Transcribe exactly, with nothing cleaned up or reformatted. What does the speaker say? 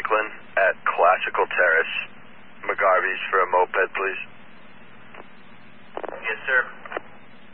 Franklin at Classical Terrace. McGarvey's for a moped, please. Yes, sir.